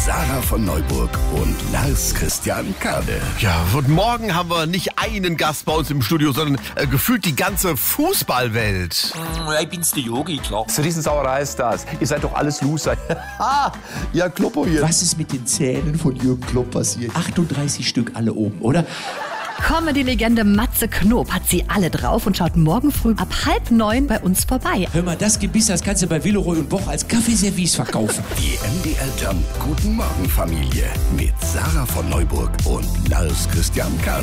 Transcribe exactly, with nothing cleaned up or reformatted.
Sarah von Neuburg und Lars Christian Kade. Ja, und morgen haben wir nicht einen Gast bei uns im Studio, sondern äh, gefühlt die ganze Fußballwelt. Ja, ich bin's, der Yogi, klar. So Riesensauerei ist das. Ihr seid doch alles Loser. Ja, Kloppo hier. Was ist mit den Zähnen von Jürgen Klopp passiert? achtunddreißig Stück alle oben, oder? Comedy-Legende Matze Knob hat sie alle drauf und schaut morgen früh ab halb neun bei uns vorbei. Hör mal, das Gebiss, das kannst du bei Villeroy und Boch als Kaffeeservice verkaufen. Die M D L Jump Guten Morgen Familie mit Sarah von Neuburg und Lars Christian Kade.